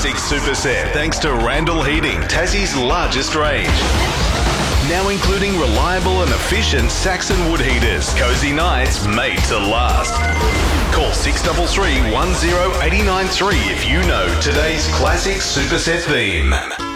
classic superset thanks to Randall Heating, Tassie's largest range. Now including reliable and efficient Saxon wood heaters. Cozy nights made to last. Call 633 10 893 if you know today's classic superset theme.